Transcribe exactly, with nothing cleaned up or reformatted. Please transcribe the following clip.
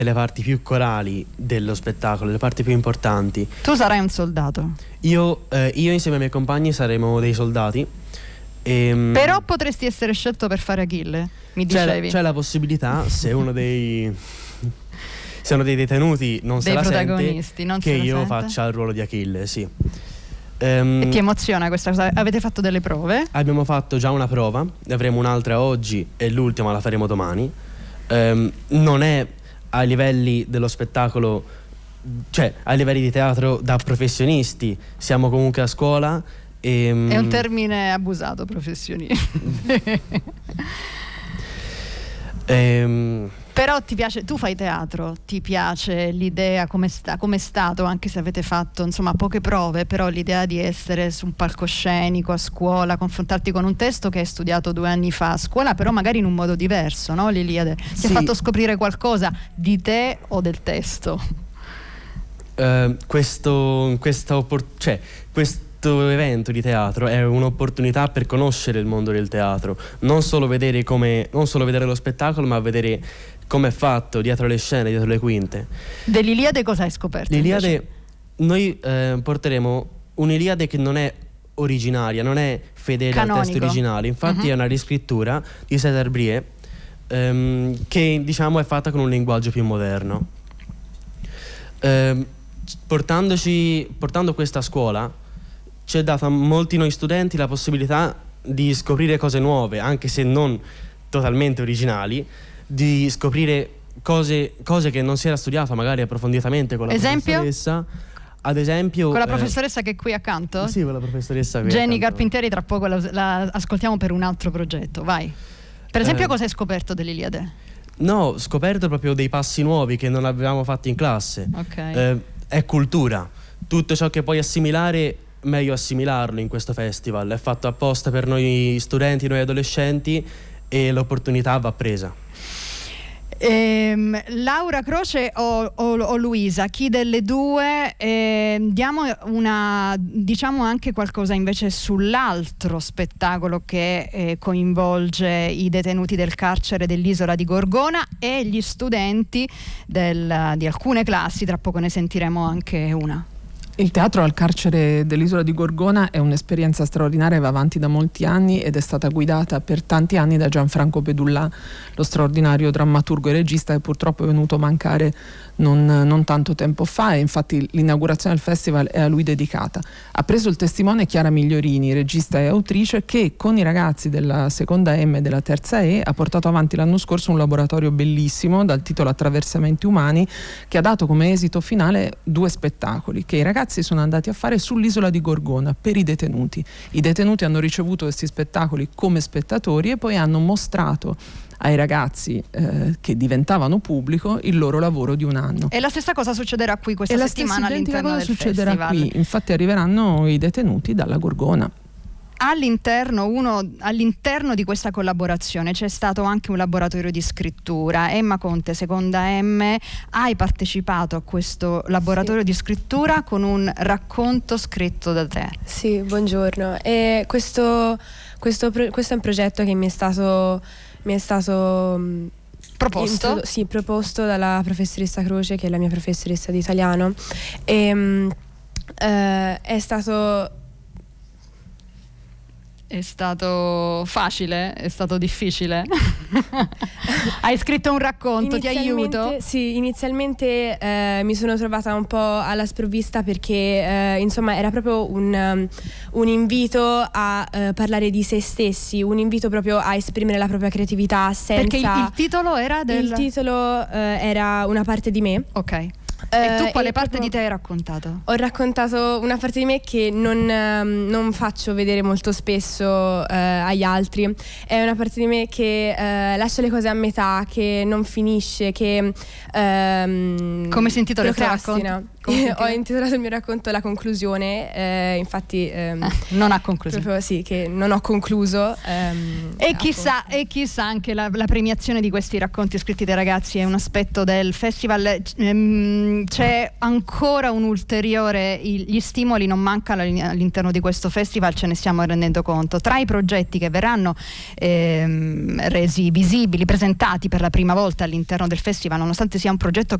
le parti più corali dello spettacolo, le parti più importanti. Tu sarai un soldato. Io, eh, io insieme ai miei compagni saremo dei soldati. E, però potresti essere scelto per fare Achille, mi c'è dicevi. La, c'è la possibilità, se uno dei se uno dei detenuti non dei se la protagonisti sente, non che se io sente. faccia il ruolo di Achille, sì. Um, e ti emoziona questa cosa? Avete fatto delle prove? Abbiamo fatto già una prova, ne avremo un'altra oggi e l'ultima la faremo domani. Um, non è ai livelli dello spettacolo, cioè ai livelli di teatro da professionisti, siamo comunque a scuola. E, è un termine abusato, professionisti. ehm, Però ti piace, tu fai teatro, ti piace l'idea, come sta, come è stato, anche se avete fatto insomma poche prove, però l'idea di essere su un palcoscenico a scuola, confrontarti con un testo che hai studiato due anni fa a scuola, però magari in un modo diverso, no Liliade? Ti sì. ha fatto scoprire qualcosa di te o del testo? Uh, questo, questa oppor- cioè, questo evento di teatro è un'opportunità per conoscere il mondo del teatro, non solo vedere come, non solo vedere lo spettacolo, ma vedere come è fatto dietro le scene, dietro le quinte. Dell'Iliade cosa hai scoperto? L'Iliade, invece? noi eh, porteremo un'Iliade che non è originaria, non è fedele Canonico. al testo originale, infatti uh-huh. è una riscrittura di César Brie ehm, che diciamo è fatta con un linguaggio più moderno. Ehm, portandoci, portando questa a scuola ci è data a molti noi studenti la possibilità di scoprire cose nuove, anche se non totalmente originali, di scoprire cose, cose che non si era studiato magari approfonditamente con la esempio? professoressa. Ad esempio con la eh, professoressa che è qui accanto? Sì, con la professoressa qui Jenny accanto. Carpinteri, tra poco la, la ascoltiamo per un altro progetto, vai. Per esempio Eh, cosa hai scoperto dell'Iliade? No, ho scoperto proprio dei passi nuovi che non avevamo fatto in classe. Okay. Eh, è cultura. Tutto ciò che puoi assimilare, meglio assimilarlo in questo festival. È fatto apposta per noi studenti, noi adolescenti, e l'opportunità va presa. Ehm, Laura Croce o, o, o Luisa, chi delle due? Eh, diamo una, diciamo anche qualcosa invece sull'altro spettacolo che eh, coinvolge i detenuti del carcere dell'isola di Gorgona e gli studenti del, di alcune classi, tra poco ne sentiremo anche una. Il teatro al carcere dell'isola di Gorgona è un'esperienza straordinaria, va avanti da molti anni ed è stata guidata per tanti anni da Gianfranco Pedullà, lo straordinario drammaturgo e regista che purtroppo è venuto a mancare non, non tanto tempo fa, e infatti l'inaugurazione del festival è a lui dedicata. Ha preso il testimone Chiara Migliorini, regista e autrice, che con i ragazzi della seconda M e della terza E ha portato avanti l'anno scorso un laboratorio bellissimo dal titolo Attraversamenti umani, che ha dato come esito finale due spettacoli che i ragazzi sono andati a fare sull'isola di Gorgona per i detenuti. I detenuti hanno ricevuto questi spettacoli come spettatori e poi hanno mostrato ai ragazzi eh, che diventavano pubblico il loro lavoro di un anno. E la stessa cosa succederà qui questa e settimana la stessa all'interno cosa del succederà festival. qui, infatti arriveranno i detenuti dalla Gorgona. All'interno, uno, all'interno di questa collaborazione c'è stato anche un laboratorio di scrittura. Emma Conte, seconda M, hai partecipato a questo laboratorio sì. di scrittura con un racconto scritto da te. Sì, buongiorno. E questo, questo, questo è un progetto che mi è stato, mi è stato proposto? Introdu- sì, proposto dalla professoressa Croce, che è la mia professoressa di italiano. E, uh, è stato... È stato facile? È stato difficile? Hai scritto un racconto, ti aiuto? Sì, inizialmente eh, mi sono trovata un po' alla sprovvista perché eh, insomma era proprio un, um, un invito a uh, parlare di se stessi, un invito proprio a esprimere la propria creatività senza... Perché il, il titolo era del... Il titolo uh, era Una parte di me. Ok. E tu quale eh, parte di te hai raccontato? Ho raccontato una parte di me che non, um, non faccio vedere molto spesso uh, agli altri. È una parte di me che uh, lascia le cose a metà, che non finisce, che um, come si intitola il tuo racconto? Ho intitolato il mio racconto La conclusione, eh, infatti um, eh, non ha concluso. Proprio sì, che non ho concluso. Um, e, chissà, e chissà anche la, la premiazione di questi racconti scritti dai ragazzi è un aspetto del festival. Um, ehm, c'è ancora un ulteriore, gli stimoli non mancano all'interno di questo festival, ce ne stiamo rendendo conto. Tra i progetti che verranno ehm, resi visibili, presentati per la prima volta all'interno del festival, nonostante sia un progetto